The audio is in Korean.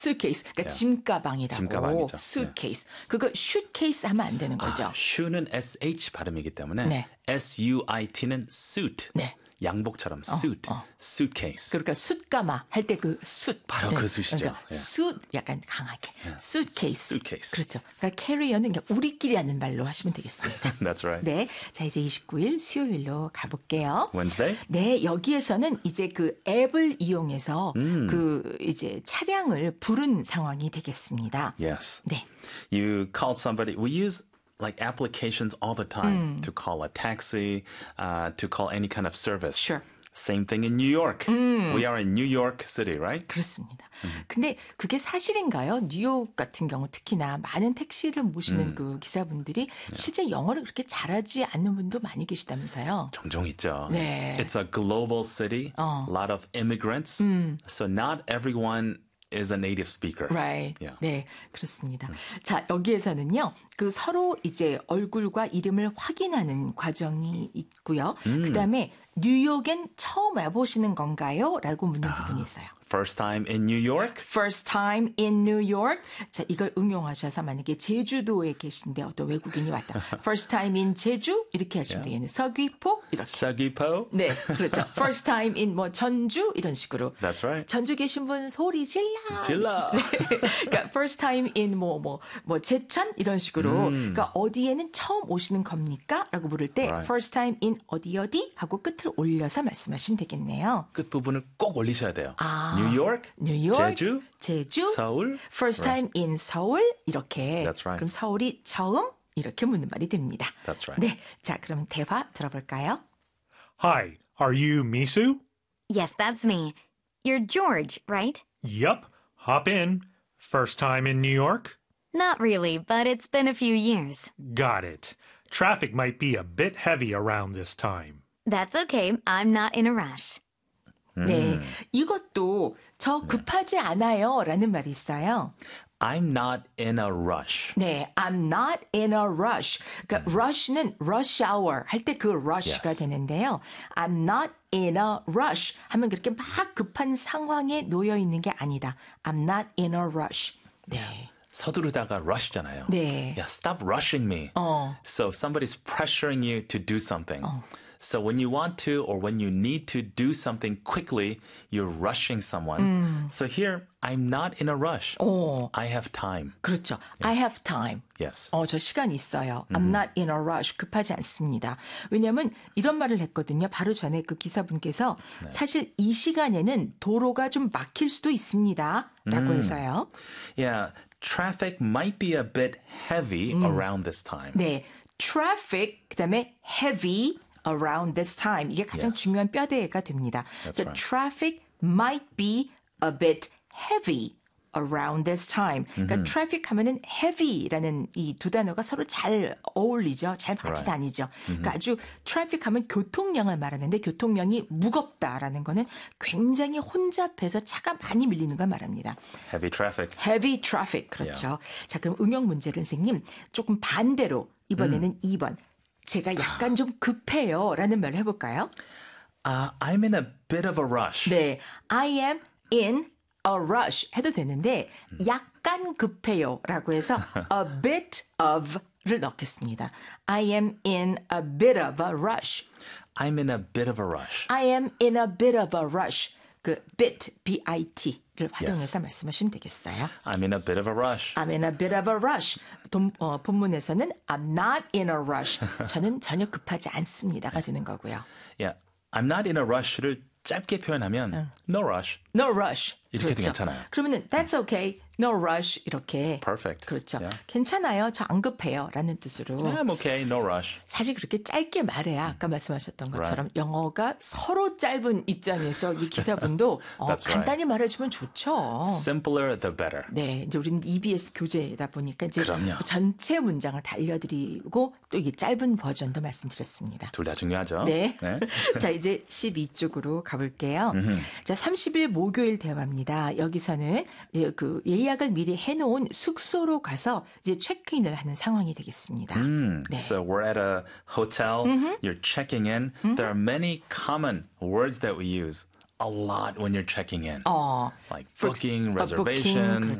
suitcase. 그러니까 짐가방이라고. 짐가방이죠. suitcase. 그거 suitcase 하면 안 되는 거죠. shoe는 SH 발음이기 때문에 네. SUIT는 suit. 네. 양복처럼 suit, suitcase. 그러니까 숯가마 할 때 그 숯. 바로 그 숯이죠. 그러니까 숯 약간 강하게. suitcase. suitcase. 그렇죠. 그러니까 carrier는 그냥 우리끼리 하는 말로 하시면 되겠습니다. That's right. 네. 자, 이제 29일 수요일로 가볼게요. Wednesday? 네, 여기에서는 이제 그 앱을 이용해서 그 이제 차량을 부른 상황이 되겠습니다. Yes. 네. You called somebody. We use like applications all the time to call a taxi, to call any kind of service. Sure. Same thing in New York. We are in New York City, right? 그렇습니다. 근데 그게 사실인가요? 뉴욕 같은 경우 특히나 많은 택시를 모시는 그 기사분들이 실제 영어를 그렇게 잘하지 않는 분도 많이 계시다면서요? 종종 있죠. 네. It's a global city, a lot of immigrants. So not everyone is a native speaker. Right. Yeah. 네, 그렇습니다. 자, 여기에서는요, 그 서로 이제 얼굴과 이름을 확인하는 과정이 있고요. 그 다음에 뉴욕엔 처음 와보시는 건가요? 라고 묻는 부분이 있어요. First time in New York? First time in New York. 자, 이걸 응용하셔서 만약에 제주도에 계신데 어떤 외국인이 왔다. First time in 제주? 이렇게 하시면 되겠네요. 서귀포? 이렇게. 서귀포? 네, 그렇죠. First time in 뭐 전주? 이런 식으로. That's right. 전주 계신 분 소리 질러. 질러. 그러니까 first time in 뭐 제천? 이런 식으로. 그러니까 어디에는 처음 오시는 겁니까? 라고 물을 때 Right. first time in 어디 하고 끝을 올려서 말씀하시면 되겠네요. 끝부분을 꼭 올리셔야 돼요. 뉴욕, 제주, 서울. First time in 서울 이렇게. That's right. 그럼 서울이 처음 이렇게 묻는 말이 됩니다. That's right. 네, 자 그럼 대화 들어볼까요? Hi, are you Misu? Yes, that's me. You're George, right? Yup. Hop in. First time in New York? Not really, but it's been a few years. Got it. Traffic might be a bit heavy around this time. That's okay. I'm not in a rush. 네, 이것도 저 급하지 않아요 라는 말이 있어요. I'm not in a rush. 네, I'm not in a rush. 그러니까 rush는 rush hour 할 때 그 rush가 Yes. 되는데요. I'm not in a rush 하면 그렇게 막 급한 상황에 놓여 있는 게 아니다. I'm not in a rush. 네. 서두르다가 rush잖아요. 네. Yeah, stop rushing me. So if somebody's pressuring you to do something. So when you want to or when you need to do something quickly, you're rushing someone. So here, I'm not in a rush. I have time. 그렇죠. I have time. Yes. 저 시간 있어요. I'm not in a rush. 급하지 않습니다. 왜냐하면 이런 말을 했거든요. 바로 전에 그 기사분께서 사실 이 시간에는 도로가 좀 막힐 수도 있습니다. 라고 해서요. Yeah, traffic might be a bit heavy around this time. 네. traffic, 그 다음에 heavy around this time. 이게 가장 Yes. 중요한 뼈대가 됩니다. That's So right. traffic might be a bit heavy around this time. 그러니까 traffic 하면은 heavy라는 이 두 단어가 서로 잘 어울리죠. 잘 같이 Right. 다니죠. 그러니까 아주 traffic 하면 교통량을 말하는데 교통량이 무겁다라는 거는 굉장히 혼잡해서 차가 많이 밀리는 걸 말합니다. Heavy traffic. heavy traffic. 그렇죠. 자, 그럼 응용 문제를 선생님 조금 반대로 이번에는 2번. 제가 약간 좀 급해요 라는 말을 해볼까요? I'm in a bit of a rush. 네, I am in a rush 해도 되는데 약간 급해요 라고 해서 a bit of를 넣겠습니다. I am in a bit of a rush. I'm in a bit of a rush. I am in a bit of a rush. 그 bit, B-I-T를 활용해서 말씀하시면 되겠어요. I'm in a bit of a rush. I'm in a bit of a rush. 본문에서는 I'm not in a rush. 저는 전혀 급하지 않습니다가 되는 거고요. Yeah, I'm not in a rush를 짧게 표현하면 no rush. No rush. 이렇게도 그렇죠. 괜찮아요. 그러면은 that's okay, no rush 이렇게. Perfect. 그렇죠. Yeah. 괜찮아요, 저 안 급해요라는 뜻으로. I'm okay, no rush. 사실 그렇게 짧게 말해야 아까 말씀하셨던 것처럼 영어가 서로 짧은 입장에서 이 기사분도 That's 간단히 말해주면 좋죠. Simpler the better. 네, 이제 우리는 EBS 교재다 보니까 이제 그럼요. 전체 문장을 다 알려드리고 또 이게 짧은 버전도 말씀드렸습니다. 둘 다 중요하죠. 네. 자, 이제 12쪽으로 가볼게요. 자, 30일 목요일 대화입니다. 여기서는 이제 그 예약을 미리 해놓은 숙소로 가서 이제 체크인을 하는 상황이 되겠습니다. 네. So we're at a hotel, you're checking in. There are many common words that we use. a lot when you're checking in. Like booking, booking, reservation.